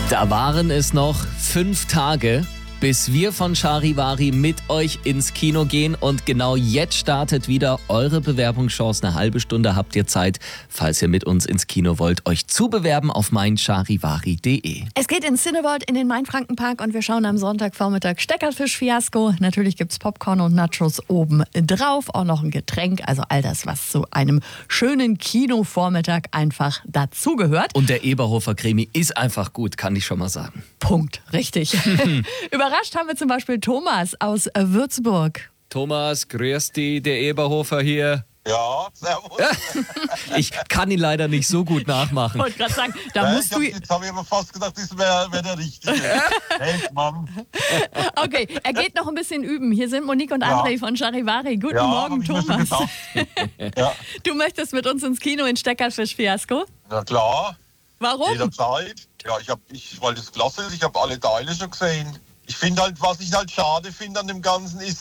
Da waren es noch 5 Tage, bis wir von Charivari mit euch ins Kino gehen. Und genau jetzt startet wieder eure Bewerbungschance. Eine halbe Stunde habt ihr Zeit, falls ihr mit uns ins Kino wollt, euch zu bewerben auf meincharivari.de. Es geht ins Cineworld in den Main-Franken-Park und wir schauen am Sonntagvormittag Steckerfisch-Fiasko. Natürlich gibt's Popcorn und Nachos oben drauf, auch noch ein Getränk. Also all das, was zu einem schönen Kinovormittag einfach dazugehört. Und der Eberhofer Krimi ist einfach gut, kann ich schon mal sagen. Punkt, richtig. Überrascht haben wir zum Beispiel Thomas aus Würzburg. Thomas, grüß dich, der Eberhofer hier. Ja, servus. Ich kann ihn leider nicht so gut nachmachen. Ich wollte gerade sagen, da musst du... Jetzt habe ich aber fast gedacht, das wäre der Richtige. Hey, Mann. Okay, er geht noch ein bisschen üben. Hier sind Monique und André von Charivari. Guten Morgen, hab ich mir schon Thomas. gedacht. Ja. Du möchtest mit uns ins Kino in Steckerfisch-Fiasko? Na klar, Warum? jederzeit. Ja, weil das klasse ist. Ich habe alle Teile schon gesehen. Ich finde halt, was ich halt schade finde an dem Ganzen ist,